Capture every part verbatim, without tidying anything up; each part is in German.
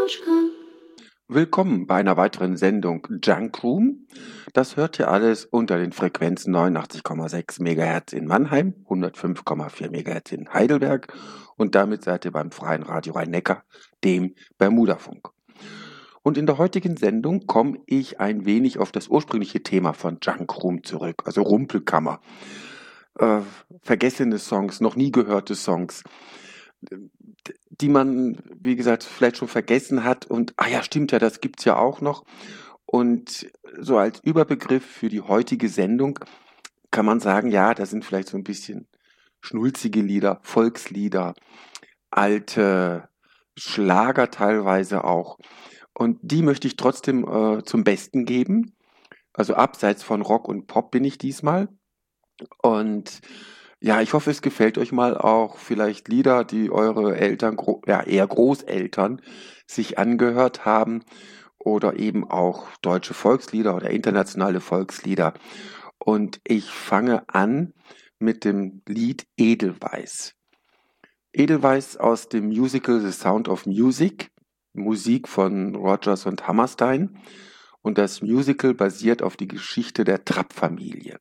Matruschka. Willkommen bei einer weiteren Sendung Junk Room. Das hört ihr alles unter den Frequenzen neunundachtzig Komma sechs Megahertz in Mannheim, hundertfünf Komma vier Megahertz in Heidelberg und damit seid ihr beim Freien Radio Rhein-Neckar, dem Bermudafunk. Und in der heutigen Sendung komme ich ein wenig auf das ursprüngliche Thema von Junk Room zurück, also Rumpelkammer. Äh, vergessene Songs, noch nie gehörte Songs, die man, wie gesagt, vielleicht schon vergessen hat und, ah ja, stimmt ja, das gibt's ja auch noch. Und so als Überbegriff für die heutige Sendung kann man sagen, ja, da sind vielleicht so ein bisschen schnulzige Lieder, Volkslieder, alte Schlager teilweise auch. Und die möchte ich trotzdem äh, zum Besten geben. Also abseits von Rock und Pop bin ich diesmal. Und ja, ich hoffe, es gefällt euch mal auch vielleicht Lieder, die eure Eltern, gro- ja eher Großeltern sich angehört haben oder eben auch deutsche Volkslieder oder internationale Volkslieder. Und ich fange an mit dem Lied Edelweiß. Edelweiß aus dem Musical The Sound of Music, Musik von Rodgers und Hammerstein. Und das Musical basiert auf die Geschichte der Trapp-Familie.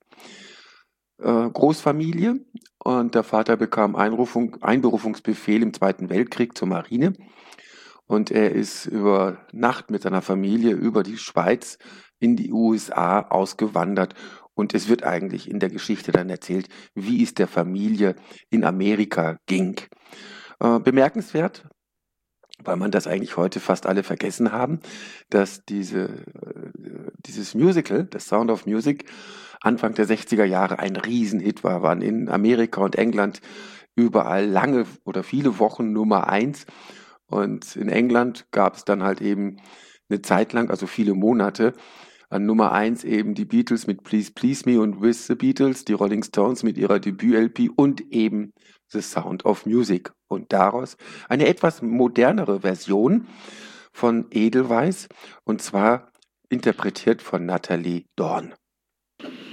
Äh, Großfamilie und der Vater bekam Einrufung, Einberufungsbefehl im Zweiten Weltkrieg zur Marine und er ist über Nacht mit seiner Familie über die Schweiz in die U S A ausgewandert und es wird eigentlich in der Geschichte dann erzählt, wie es der Familie in Amerika ging. Äh, bemerkenswert, weil man das eigentlich heute fast alle vergessen haben, dass diese, äh, dieses Musical, das Sound of Music, Anfang der sechziger Jahre ein Riesenhit war, waren in Amerika und England überall lange oder viele Wochen Nummer eins. Und in England gab es dann halt eben eine Zeit lang, also viele Monate, an Nummer eins eben die Beatles mit Please Please Me und With the Beatles, die Rolling Stones mit ihrer Debüt-L P und eben The Sound of Music. Und daraus eine etwas modernere Version von Edelweiß und zwar interpretiert von Natalie Dorn.